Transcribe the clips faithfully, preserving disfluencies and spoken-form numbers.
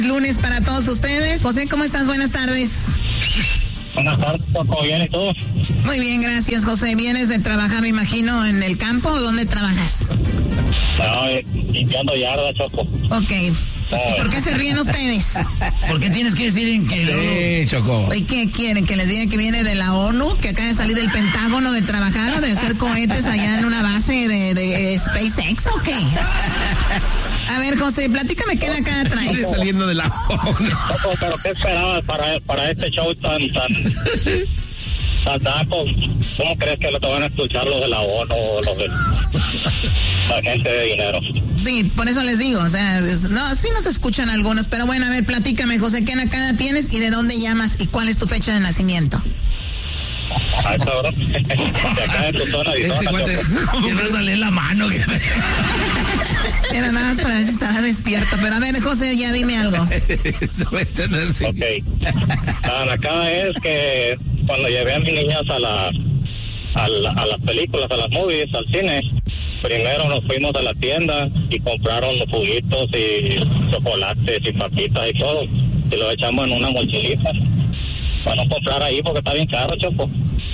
Lunes para todos ustedes. José, ¿cómo estás? Buenas tardes. Buenas tardes, ¿cómo bien y todo? Muy bien, gracias, José. ¿Vienes de trabajar, me imagino, en el campo o dónde trabajas? No, limpiando yarda, Choco. Ok. ¿Por qué se ríen ustedes? ¿Por qué tienes que decir en que... Sí, Choco. ¿Y qué quieren? ¿Que les diga que viene de la ONU? ¿Que acaba de salir del Pentágono de trabajar o de hacer cohetes allá en una base de, de SpaceX o qué? A ver, José, platícame qué de acá traes. Estoy saliendo de la ONU. Choco, pero ¿qué esperabas para, para este show tan, tan, tan naco? ¿Cómo crees que lo te van a escuchar los de la ONU o los de la gente de dinero? Sí, por eso les digo, o sea, es, no, sí nos escuchan algunos, pero bueno, a ver, platícame, José, ¿qué nakada tienes y de dónde llamas y cuál es tu fecha de nacimiento? Ah, cabrón. De acá de tu zona, Este Arizona, cuate, Choco. ¿Cómo me sale la mano? Era nada más para ver si estaba despierto, pero a ver, José, ya dime algo. Ok. La nakada es que cuando llevé a mis niñas a la, a la a las películas, a las movies, al cine, primero nos fuimos a la tienda y compraron los juguitos y chocolates y papitas y todo, y lo echamos en una mochilita para no comprar ahí porque está bien caro, Choco.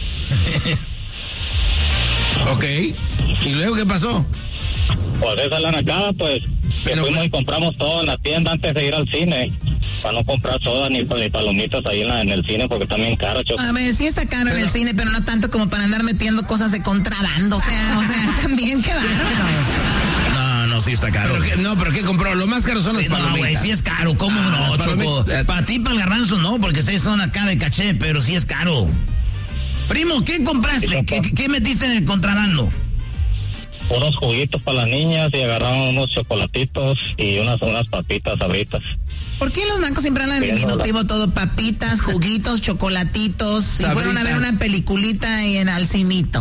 Ok. ¿Y luego qué pasó? Pues esa es la nakada, pues, que Pero, fuimos y compramos todo en la tienda antes de ir al cine, para no comprar soda ni, ni palomitas ahí en, la, en el cine porque está bien caro, Choco. A ver, sí está caro en el cine, pero no tanto como para andar metiendo cosas de contrabando, o sea, o sea, también qué bárbaros. No, no, sí está caro. ¿Pero qué, no, pero ¿qué compró? Lo más caro son Sí, los no, palomitas. güey, sí es caro, ¿cómo Ah, no, las Choco? palomitas. Para ti, para el garbanzo, no, porque ustedes son acá de caché, pero sí es caro. Primo, ¿qué compraste? ¿Qué, qué, qué metiste en el contrabando? Unos juguitos para las niñas y agarraron unos chocolatitos y unas unas papitas sabritas. ¿Por qué los nacos siempre hablan en diminutivo todo? Papitas, juguitos, chocolatitos. Si Sabrita. fueron a ver una peliculita y en al cinito.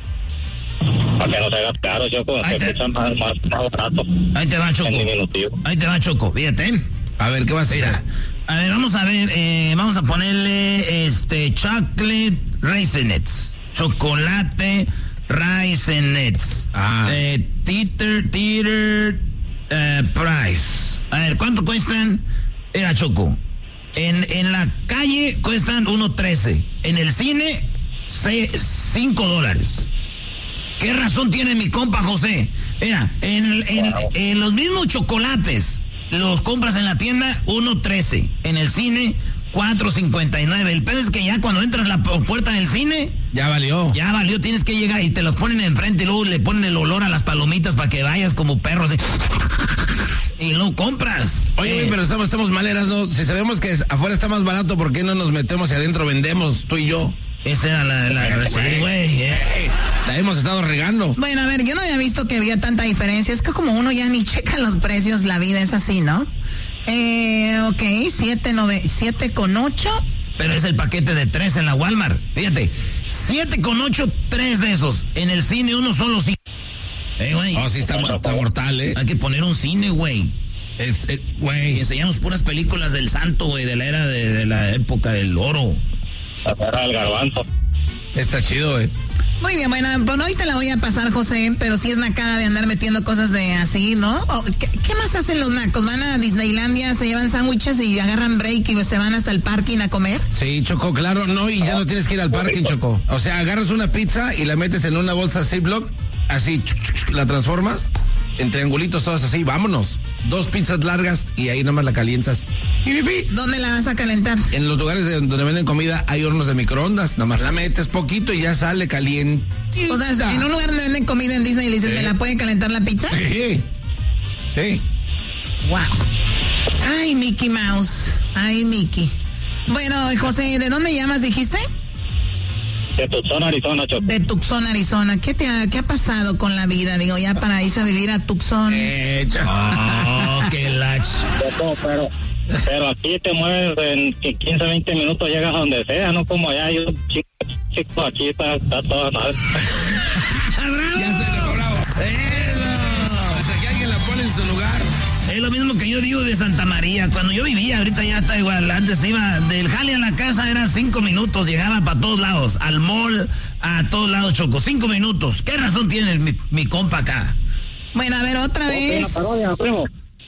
Para que no te hagas caro, Choco, Ahí que te- escuchan más, más, más barato. Ahí te va, Choco. En diminutivo. Ahí te va, Choco, fíjate. A ver, ¿qué vas a hacer? Mira, a ver, vamos a ver, eh, vamos a ponerle este chocolate raisinets, chocolate raisinets, Ah. eh, teeter, teeter, eh, price. A ver, ¿cuánto cuestan? Era Choco. En, en la calle cuestan uno trece, en el cine cinco dólares. ¿Qué razón tiene mi compa José? Mira, en, en, en los mismos chocolates los compras en la tienda uno trece, en el cine cuatro cincuenta y nueve. El pedo es que ya cuando entras a la puerta del cine, Ya valió. ya valió, tienes que llegar y te los ponen enfrente y luego le ponen el olor a las palomitas para que vayas como perros. Y lo compras. Oye, Eh, güey, pero estamos, estamos maleras, ¿no? Si sabemos que afuera está más barato, ¿por qué no nos metemos y adentro vendemos, tú y yo? Esa era la... la, la sí, güey, eh. La hemos estado regando. Bueno, a ver, yo no había visto que había tanta diferencia. Es que como uno ya ni checa los precios, la vida es así, ¿no? Eh, ok, siete, nove, siete con ocho. Pero es el paquete de tres en la Walmart. Fíjate, siete con ocho, tres de esos. En el cine uno solo sí. Eh, güey. Oh, sí, está, está mortal, ¿eh? Hay que poner un cine, güey. Es, eh, Y Güey. enseñamos puras películas del santo, güey, de la era de, de la época del oro. Era el garbanzo. Está chido, ¿eh? Muy bien, bueno, bueno, hoy te la voy a pasar, José, pero sí es nacada de andar metiendo cosas de así, ¿no? O, ¿qué, ¿Qué más hacen los nacos? ¿Van a Disneylandia, se llevan sándwiches y agarran break y se van hasta el parking a comer? Sí, Choco, claro, no, y ya no tienes que ir al parking, Choco. O sea, agarras una pizza y la metes en una bolsa Ziploc, así, chuc, chuc, chuc, la transformas en triangulitos todos así, vámonos. Dos pizzas largas y ahí nomás la calientas. Y pipí. ¿Dónde la vas a calentar? En los lugares de- donde venden comida hay hornos de microondas, nomás la metes poquito y ya sale caliente. O sea, en un lugar donde venden comida en Disney y le dices, Sí. ¿me la puede calentar la pizza? Sí, sí. Wow. Ay, Mickey Mouse. Ay, Mickey. Bueno, José, ¿de dónde llamas, dijiste? De Tucson, Arizona, Choco. De Tucson, Arizona. ¿Qué te ha, qué ha pasado con la vida? Digo, ya para irse a vivir a Tucson. Eh, Choco. Oh, qué lach. Choco, pero, pero aquí te mueves en quince, veinte minutos, llegas a donde sea, no como allá hay un chico, chico aquí está, está toda madre. Ya se le bravo. Hasta que alguien la pone en su lugar. Es lo mismo que yo digo de Santa María. Cuando yo vivía, ahorita ya está igual. Antes iba del jale a la casa, eran cinco minutos. Llegaba para todos lados. Al mall, a todos lados, Choco. Cinco minutos. ¿Qué razón tiene mi, mi compa acá? Bueno, a ver, otra Una vez. parodia, primo.